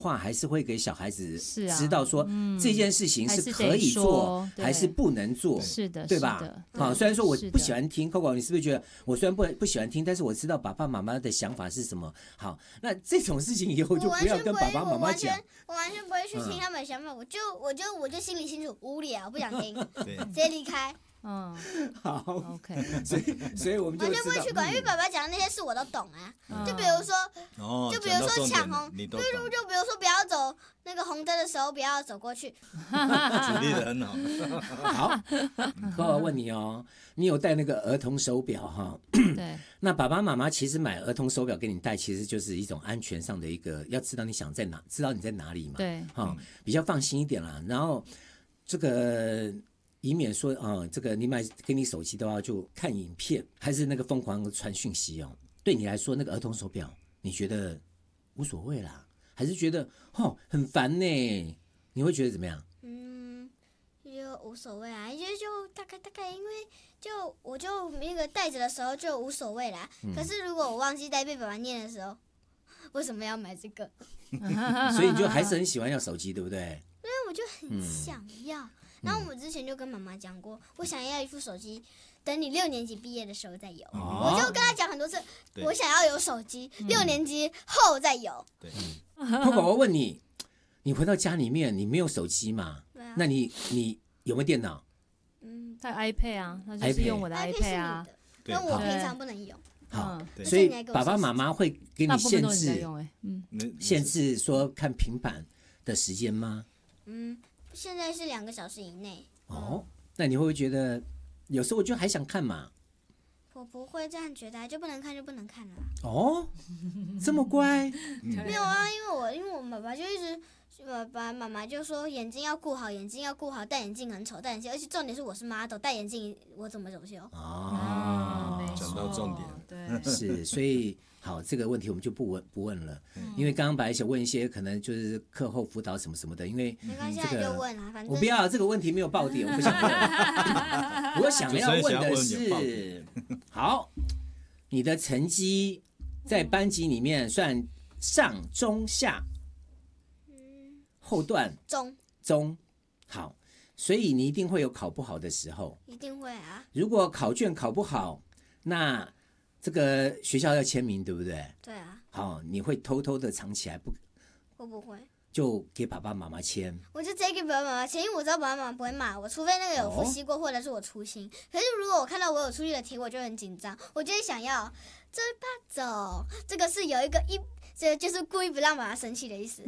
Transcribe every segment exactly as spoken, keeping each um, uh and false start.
话还是会给小孩子啊知道说、嗯、这件事情是可以做还是不能做， 是的， 对吧？好，虽然说我不喜欢听 Coco， 你是不是觉得我虽然 不, 不喜欢听，但是我知道爸爸妈妈的想法是什么？好，那这种事情以后就不要跟爸爸妈妈讲。 我完全不会去听他们的想法，嗯、我就我就我就心里清楚，无聊，不想听，直接离开。 嗯， 好 ，OK， 所以所以我们就完全不会去管，因为爸爸讲的那些事我都懂啊。嗯、就比如说， 哦、 就比如说抢红，对对，就比如说不要走那个红灯的时候，不要走过去。 举例的很好。 好，我问你哦，你有戴那个儿童手表哈？ 对。 那爸爸妈妈其实买儿童手表给你戴，其实就是一种安全上的一个，要知道你想在哪，知道你在哪里嘛。 对。 哈、嗯，比较放心一点啦。然后这个。以免说啊、呃，这个你买给你手机的话，就看影片，还是那个疯狂的传讯息哦。对你来说，那个儿童手表，你觉得无所谓啦，还是觉得哦很烦呢？你会觉得怎么样？ 嗯，就无所谓啊，就就大概大概，因为就我就那个带着的时候就无所谓啦。嗯、可是如果我忘记带被爸爸念的时候，为什么要买这个？ 所以你就还是很喜欢要手机，对不对？ 因为我就很想要。嗯然后我之前就跟妈妈讲过，我想要一副手机，等你六年级毕业的时候再有。哦、我就跟他讲很多次，我想要有手机，六年级后再有。 对， 泡泡，我问你，你回到家里面，你没有手机嘛？ 对啊。 那你你有没有电脑？ 嗯，他有 iPad 啊，他就是用我的 iPad 啊。 但我平常不能用。 好，所以爸爸妈妈会给你限制， 嗯， 限制说看平板的时间吗？ 嗯。现在是两个小时以内。 哦，那你会不会觉得有时候我就还想看嘛？ 我不会这样觉得，就不能看就不能看了。 哦，这么乖？ 没有啊，因为我因为我爸爸就一直，爸爸妈妈就说眼睛要顾好，眼睛要顾好，戴眼镜很丑，戴眼镜，而且重点是我是 model， 戴眼镜我怎么走秀？ 哦， 讲到重点， 对， 是，所以。好，这个问题我们就不问不问了，嗯、因为刚刚本来想问一些可能就是课后辅导什么什么的，因为没关系，这个就问啊，反正我不要这个问题没有爆点，我不想问。我想要问的是，好，你的成绩在班级里面算上中下？ 嗯， 后段中中，好，所以你一定会有考不好的时候， 一定会啊。 如果考卷考不好，那这个学校要签名，对不对？ 对啊。 好，你会偷偷的藏起来不？ 我不会， 就给爸爸妈妈签。 我就直接给爸爸妈妈签，因为我知道爸爸妈妈不会骂我，除非那个有复习过，或者是我粗心。可是如果我看到我有出力的题，我就很紧张，我就会想要这爸走，这个是有一个一，这就是故意不让爸爸生气的意思。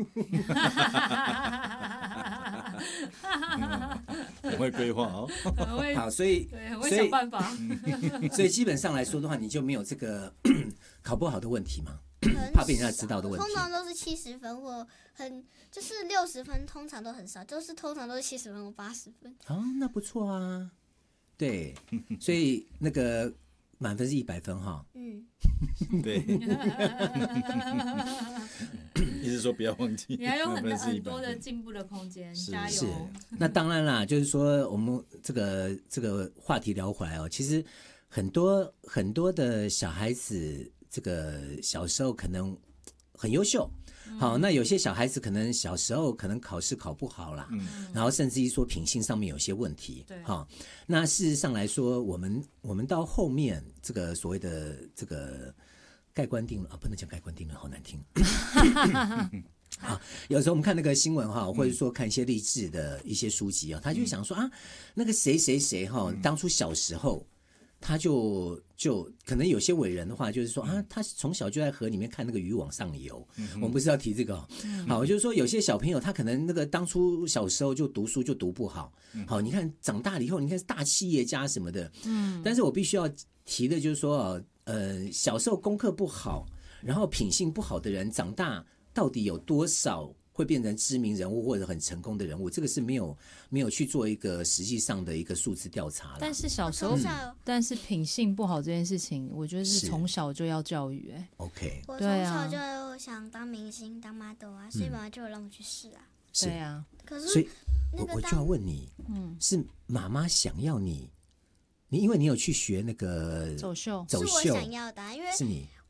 很会规划哦， 好，所以对，很会想办法。 所以基本上来说的话，你就没有这个考不好的问题吗？怕被人家知道的问题。 通常都是七十分或很就是六十分，通常都很少，就是通常都是七十分或八十分。 哦，那不错啊。对，所以那个满分是一百分哈。 嗯， 对。意思说不要忘记， 你还有很很多的进步的空间，加油。 是，那当然啦，就是说我们这个这个话题聊回来哦，其实很多很多的小孩子，这个小时候可能很优秀。好，那有些小孩子可能小时候可能考试考不好啦，嗯、然后甚至于说品性上面有些问题。 对， 好，那事实上来说，我们我们到后面这个所谓的这个盖棺定论啊，不能讲盖棺定论，好难听。啊，有时候我们看那个新闻哈，或者说看一些励志的一些书籍啊，他就想说啊，那个谁谁谁哈，当初小时候。他就就可能有些伟人的话，就是说啊，他从小就在河里面看那个鱼往上游。嗯、我们不是要提这个、哦，好，就是说有些小朋友他可能那个当初小时候就读书就读不好，好，你看长大了以后，你看是大企业家什么的，嗯，但是我必须要提的就是说，呃，小时候功课不好，然后品性不好的人，长大到底有多少？会变成知名人物或者很成功的人物，这个是没有没有去做一个实际上的一个数字调查。 但是小时候，嗯、但是品性不好这件事情，我觉得是从小就要教育、欸。 OK， 我从小就想当明星、当 model 啊，所以妈妈就有让我去试啊。 是对啊， 可是所以我我就要问你，嗯，是妈妈想要你，你因为你有去学那个走秀， 走秀是我想要的、啊，因为是你。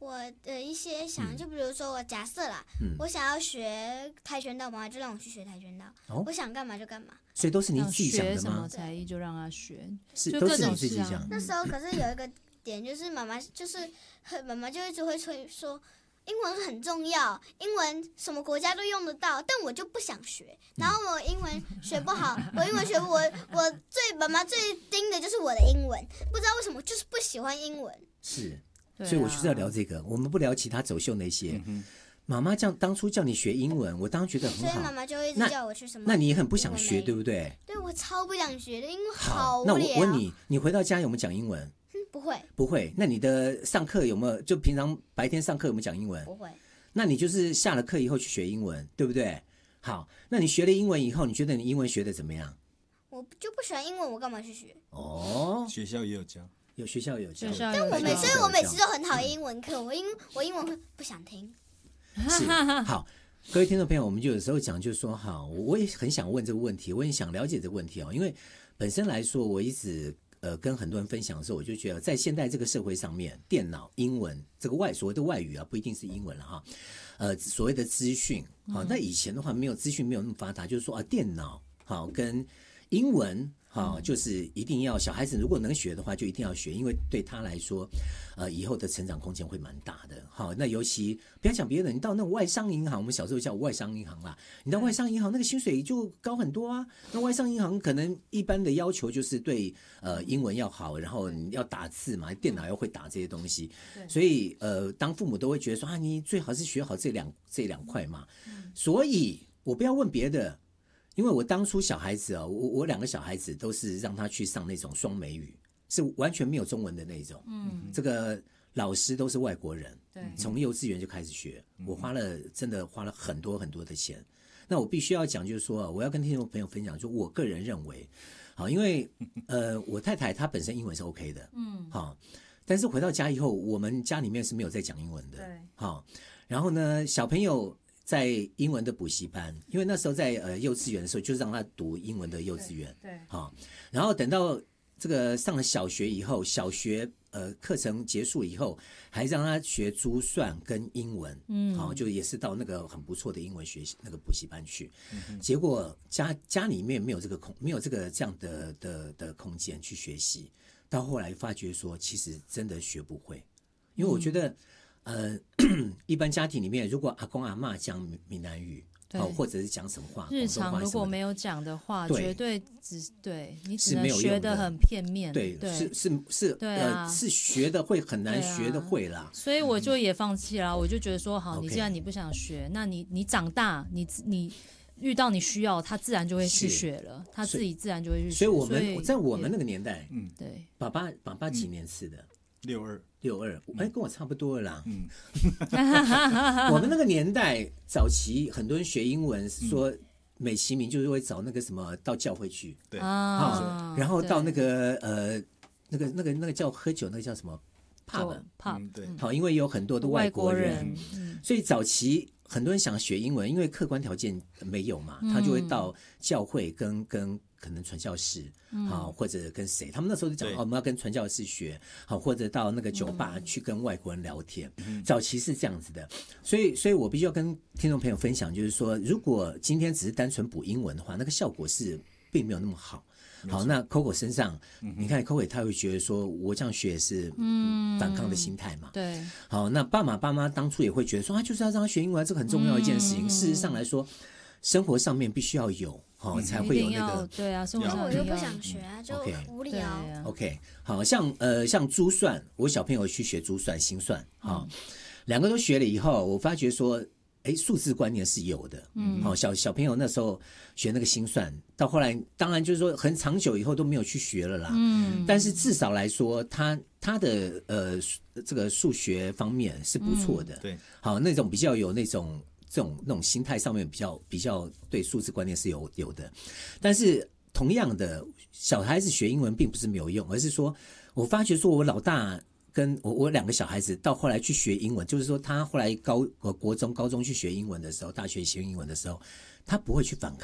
我的一些想，就比如说我假设啦， 嗯、 我想要学跆拳道，妈妈就让我去学跆拳道，哦、我想干嘛就干嘛。 所以都是你自己想的吗？ 学什么才艺就让他学， 是就各种都是你自己想。 那时候可是有一个点，就是妈妈就是妈妈就一直会催说。英文很重要，英文什么国家都用得到，但我就不想学。然后我英文学不好，我英文学我我最妈妈最盯的就是我的英文，不知道为什么就是不喜欢英文。 是，所以我就是要聊这个，我们不聊其他走秀那些。嗯、妈妈这样当初叫你学英文，我当然觉得很好， 所以妈妈就会一直叫我去什么。 那你也很不想学，对不对？ 对，我超不想学的，英文好无聊。 聊。 那我问你，你回到家有没有讲英文？ 不会， 不会。那你的上课有没有？就平常白天上课有没有讲英文？ 不会。 那你就是下了课以后去学英文，对不对？好，那你学了英文以后，你觉得你英文学的怎么样？ 我就不喜欢英文，我干嘛去学？ 哦， 学校也有教， 有学校有教， 但我每所以我每次都很讨厌英文课，我英我英文会不想听。 是，好，各位听众朋友，我们就有时候讲，就是说，好，我也很想问这个问题，我也想了解这个问题哦，因为本身来说，我一直。呃，跟很多人分享的时候，我就觉得在现在这个社会上面，电脑、英文这个外所谓的外语啊，不一定是英文了哈。呃，所谓的资讯，好，那以前的话没有资讯没有那么发达，就是说啊，电脑好跟英文。好，就是一定要小孩子如果能学的话，就一定要学，因为对他来说，呃，以后的成长空间会蛮大的。好，那尤其不要讲别的，你到那种外商银行，我们小时候叫外商银行啦，你到外商银行那个薪水就高很多啊。那外商银行可能一般的要求就是对呃英文要好，然后你要打字嘛，电脑要会打这些东西，所以呃，当父母都会觉得说啊，你最好是学好这两这两块嘛。所以我不要问别的。因为我当初小孩子啊，我我两个小孩子都是让他去上那种双美语，是完全没有中文的那种。嗯，这个老师都是外国人，对，从幼稚园就开始学。我花了真的花了很多很多的钱。那我必须要讲，就是说，我要跟听众朋友分享，就我个人认为，好，因为呃，我太太她本身英文是 OK 的，嗯，好，但是回到家以后，我们家里面是没有在讲英文的，对，好，然后呢，小朋友。在英文的补习班，因为那时候在呃幼稚园的时候，就让他读英文的幼稚园，对，好、哦，然后等到这个上了小学以后，小学呃课程结束以后，还让他学珠算跟英文，嗯，好、哦，就也是到那个很不错的英文学习那个补习班去，嗯、结果家家里面没有这个空，没有这个这样的的的空间去学习，到后来发觉说，其实真的学不会，因为我觉得。嗯呃，一般家庭里面，如果阿公阿嬷讲闽南语，哦，或者是讲什么话， 日常如果没有讲的话，绝对只对你只能学得很片面， 对， 对是是是， 对啊， 呃，是学的会很难学的会啦。 所以我就也放弃了，我就觉得说，好，你既然你不想学，那你你长大，你你。遇到你需要，他自然就会去学了，他自己自然就会去学。 所以我们在我们那个年代， 嗯，对， 爸爸爸爸几年次的？ 六二六二，哎，跟我差不多了啦。嗯，我们那个年代早期很多人学英文，说美其名就是会找那个什么到教会去， 对啊，然后到那个呃那个那个那个叫喝酒那个叫什么 pub pub， 对， 好，因为有很多的外国人， 嗯、 所以早期。很多人想学英文，因为客观条件没有嘛，他就会到教会跟跟可能传教士，好、嗯、或者跟谁，他们那时候就讲哦，我们要跟传教士学，好或者到那个酒吧去跟外国人聊天，嗯、早期是这样子的，所以所以我必须要跟听众朋友分享，就是说，如果今天只是单纯补英文的话，那个效果是并没有那么好。好，那 Coco 身上，你看 Coco 他会觉得说，我这样学是反抗的心态嘛？ 嗯、对。 好，那爸妈爸妈当初也会觉得说，啊，就是要让他学英文，这个很重要的一件事情。嗯、事实上来说，生活上面必须要有，好、哦嗯、才会有那个。 对啊，生活上我又不想学啊，就无聊。 OK，, okay 好像呃像珠算，我小朋友去学珠算、心算，好、哦，两、嗯、个都学了以后，我发觉说。哎，数字观念是有的，嗯，好、哦，小小朋友那时候学那个心算，到后来当然就是说很长久以后都没有去学了啦，嗯，但是至少来说，他他的呃这个数学方面是不错的，嗯、 对， 好那种比较有那种这种那种心态上面比较比较对数字观念是有有的，但是同样的，小孩子学英文并不是没有用，而是说我发觉说我老大。跟我我两个小孩子到后来去学英文，就是说他后来高呃国中高中去学英文的时候，大学学英文的时候，他不会去反抗，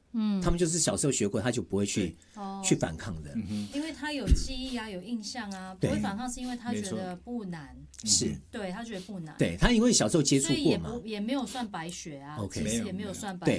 嗯， 他们就是小时候学过，他就不会去哦去反抗的。 因为他有记忆啊，有印象啊，不对会反抗是因为他没错觉得不难， 是， 对他觉得不难， 对他因为小时候接触所以也过嘛不，也没有算白学啊 OK 其实也没有没有算白对